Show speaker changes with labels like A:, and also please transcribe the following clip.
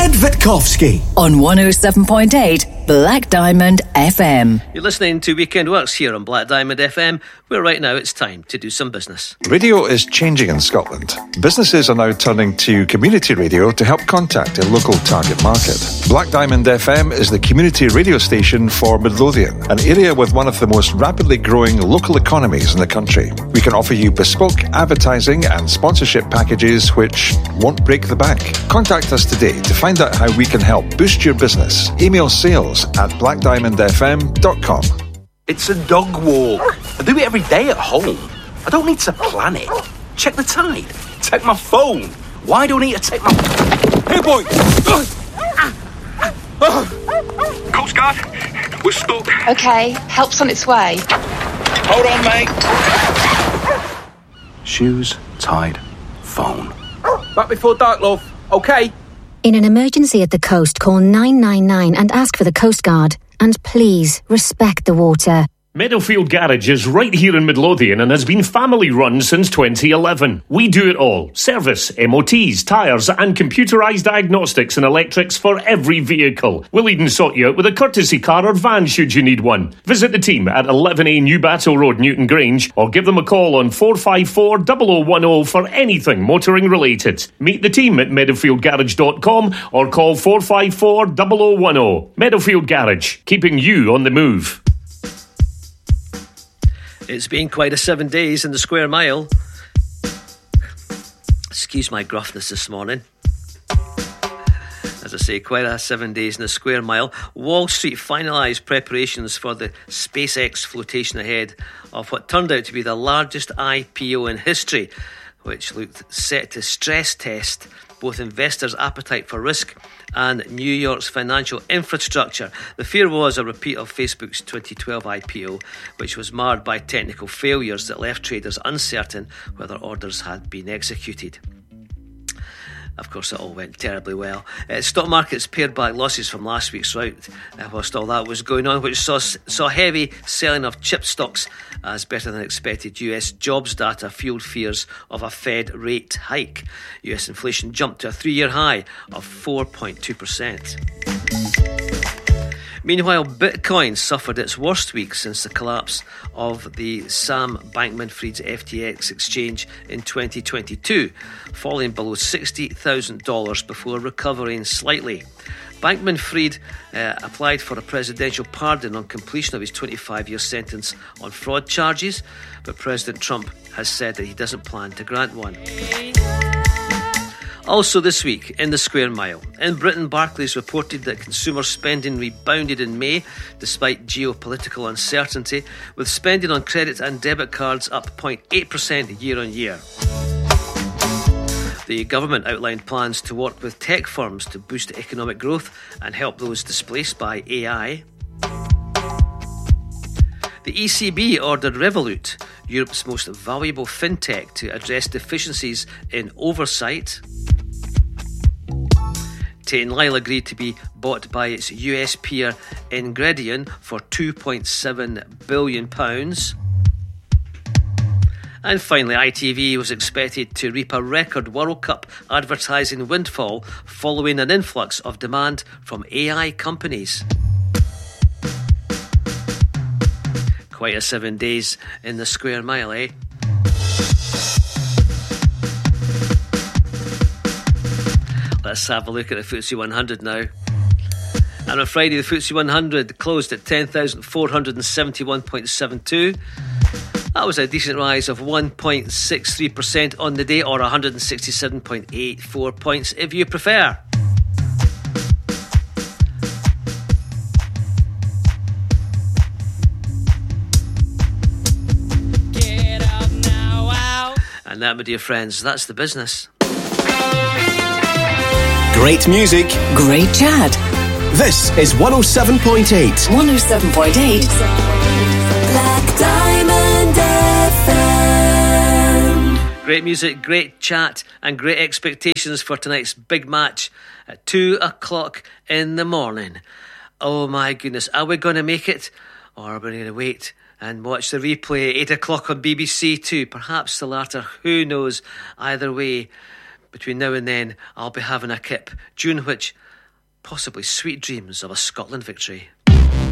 A: Ed Witkowski
B: on 107.8 Black Diamond FM.
C: You're listening to Weekend Works here on Black Diamond FM, where right now it's time to do some business.
D: Radio is changing in Scotland. Businesses are now turning to community radio to help contact a local target market. Black Diamond FM is the community radio station for Midlothian, an area with one of the most rapidly growing local economies in the country. We can offer you bespoke advertising and sponsorship packages which won't break the bank. Contact us today to find out how we can help boost your business. Email sales@blackdiamondfm.com.
E: It's a dog walk. I do it every day at home. I don't need to plan it. Check the tide. Take my phone. Why do I need to take my... Hey, boy! Coast Guard, we're stuck.
F: Okay, help's on its way.
E: Hold on, mate. Shoes, tide, phone. Back before dark, love. Okay?
G: In an emergency at the coast, call 999 and ask for the Coast Guard. And please, respect the water.
H: Meadowfield Garage is right here in Midlothian and has been family run since 2011. We do it all. Service, MOTs, tyres and computerised diagnostics and electrics for every vehicle. We'll even sort you out with a courtesy car or van should you need one. Visit the team at 11A New Battle Road, Newton Grange, or give them a call on 454 0010 for anything motoring related. Meet the team at meadowfieldgarage.com or call 454 0010. Meadowfield Garage, keeping you on the move.
C: It's been quite a 7 days in the square mile. Excuse my gruffness this morning. As I say, quite a 7 days in the square mile. Wall Street finalised preparations for the SpaceX flotation ahead of what turned out to be the largest IPO in history, which looked set to stress test both investors' appetite for risk and New York's financial infrastructure. The fear was a repeat of Facebook's 2012 IPO, which was marred by technical failures that left traders uncertain whether orders had been executed. Of course, it all went terribly well. Stock markets pared back losses from last week's rout whilst all that was going on, which saw heavy selling of chip stocks as better than expected US jobs data fueled fears of a Fed rate hike. US inflation jumped to a 3-year high of 4.2%. Meanwhile, Bitcoin suffered its worst week since the collapse of the Sam Bankman-Fried's FTX exchange in 2022, falling below $60,000 before recovering slightly. Bankman-Fried applied for a presidential pardon on completion of his 25-year sentence on fraud charges, but President Trump has said that he doesn't plan to grant one. Also this week, in the square mile, in Britain, Barclays reported that consumer spending rebounded in May despite geopolitical uncertainty, with spending on credit and debit cards up 0.8% year on year. The government outlined plans to work with tech firms to boost economic growth and help those displaced by AI. The ECB ordered Revolut, Europe's most valuable fintech, to address deficiencies in oversight. Tate & Lyle agreed to be bought by its US peer Ingredion for £2.7 billion. And finally, ITV was expected to reap a record World Cup advertising windfall following an influx of demand from AI companies. Quite a 7 days in the square mile, eh? Let's have a look at the FTSE 100 now. And on Friday, the FTSE 100 closed at 10,471.72. That was a decent rise of 1.63% on the day, or 167.84 points if you prefer. Get up now, wow. And that, my dear friends, that's the business.
A: Great music,
B: Great chat.
A: this is 107.8
B: 107.8 Black Diamond FM.
C: Great music, great chat and great expectations for tonight's big match at 2 o'clock in the morning. Oh my goodness, are we going to make it? Or are we going to wait and watch the replay at 8 o'clock on BBC Two? Perhaps the latter, who knows? Either way, between now and then, I'll be having a kip, during which possibly sweet dreams of a Scotland victory.